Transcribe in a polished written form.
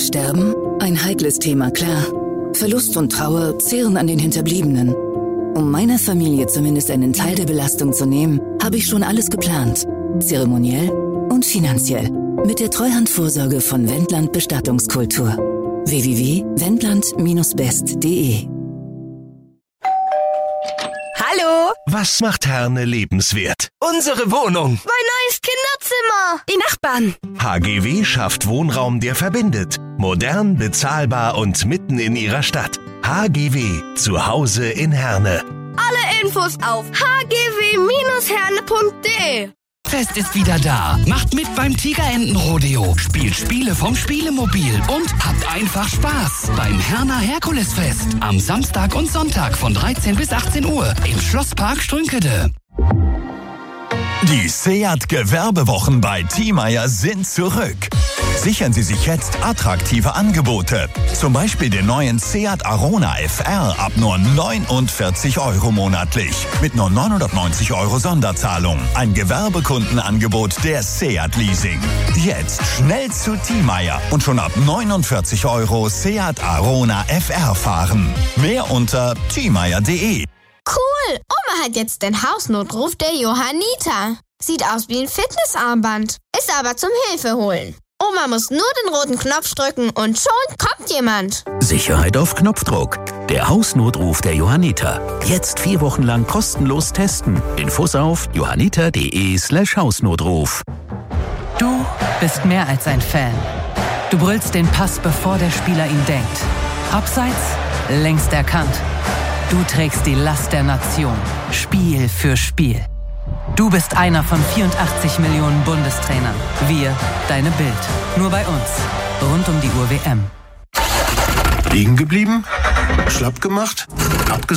Sterben? Ein heikles Thema, klar. Verlust und Trauer zehren an den Hinterbliebenen. Um meiner Familie zumindest einen Teil der Belastung zu nehmen, habe ich schon alles geplant. Zeremoniell und finanziell. Mit der Treuhandvorsorge von Wendland Bestattungskultur. www.wendland-best.de. Hallo? Was macht Herne lebenswert? Unsere Wohnung. Mein neues Kinderzimmer. Die Nachbarn. HGW schafft Wohnraum, der verbindet. Modern, bezahlbar und mitten in ihrer Stadt. HGW, zu Hause in Herne. Alle Infos auf hgw-herne.de. Fest ist wieder da. Macht mit beim Tigerenten-Rodeo. Spielt Spiele vom Spielemobil und habt einfach Spaß beim Herner Herkulesfest. Am Samstag und Sonntag von 13 bis 18 Uhr im Schlosspark Strünkede. Die Seat Gewerbewochen bei Thiemeyer sind zurück. Sichern Sie sich jetzt attraktive Angebote. Zum Beispiel den neuen Seat Arona FR ab nur 49 € monatlich. Mit nur 990 € Sonderzahlung. Ein Gewerbekundenangebot der Seat Leasing. Jetzt schnell zu Thiemeyer und schon ab 49 € Seat Arona FR fahren. Mehr unter thiemeyer.de. Cool! Oma hat jetzt den Hausnotruf der Johanniter. Sieht aus wie ein Fitnessarmband. Ist aber zum Hilfeholen. Oma muss nur den roten Knopf drücken und schon kommt jemand. Sicherheit auf Knopfdruck. Der Hausnotruf der Johanniter. Jetzt 4 Wochen lang kostenlos testen. Infos auf johanniter.de/Hausnotruf. Du bist mehr als ein Fan. Du brüllst den Pass, bevor der Spieler ihn denkt. Abseits, längst erkannt. Du trägst die Last der Nation, Spiel für Spiel. Du bist einer von 84 Millionen Bundestrainern. Wir, deine Bild. Nur bei uns. Rund um die Uhr WM. Liegen geblieben? Schlapp gemacht?